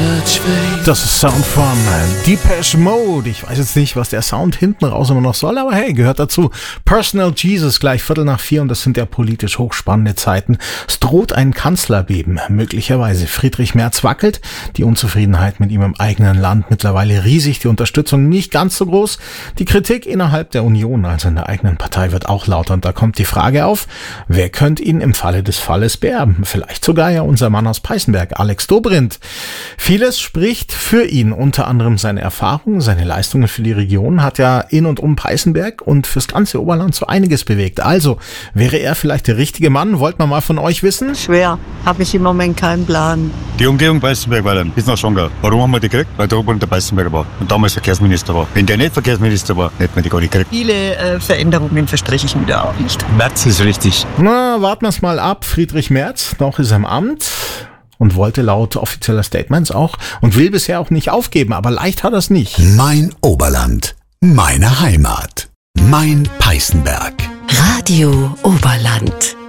Das ist Sound von Depeche Mode. Ich weiß jetzt nicht, was der Sound hinten raus immer noch soll, aber hey, gehört dazu. Personal Jesus, gleich 3:45 und das sind ja politisch hochspannende Zeiten. Es droht ein Kanzlerbeben, möglicherweise. Friedrich Merz wackelt, die Unzufriedenheit mit ihm im eigenen Land mittlerweile riesig, die Unterstützung nicht ganz so groß. Die Kritik innerhalb der Union, also in der eigenen Partei, wird auch lauter und da kommt die Frage auf, wer könnte ihn im Falle des Falles beerben? Vielleicht sogar ja unser Mann aus Peißenberg, Alex Dobrindt. Vieles spricht für ihn, unter anderem seine Erfahrungen, seine Leistungen für die Region, hat ja in und um Peißenberg und fürs ganze Oberland so einiges bewegt. Also, wäre er vielleicht der richtige Mann? Wollt man mal von euch wissen? Schwer, habe ich im Moment keinen Plan. Die Umgehung Peißenberg war dann bis nach Schongau. Warum haben wir die gekriegt? Weil der Oberland der Peißenberger war und damals Verkehrsminister war. Wenn der nicht Verkehrsminister war, hätten wir die gar nicht gekriegt. Viele Veränderungen verspreche ich mir da auch nicht. Merz ist richtig. Na, warten wir es mal ab. Friedrich Merz, noch ist er im Amt und wollte laut offizieller Statements auch und will bisher auch nicht aufgeben, aber leicht hat er es nicht. Mein Oberland, meine Heimat, mein Peißenberg. Radio Oberland.